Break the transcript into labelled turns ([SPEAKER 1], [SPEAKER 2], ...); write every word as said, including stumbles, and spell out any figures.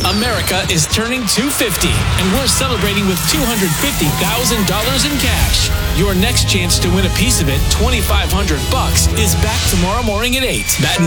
[SPEAKER 1] America is turning two hundred fifty, and we're celebrating with two hundred fifty thousand dollars in cash. Your next chance to win a piece of it, twenty-five hundred bucks, is back tomorrow morning at eight. Matt and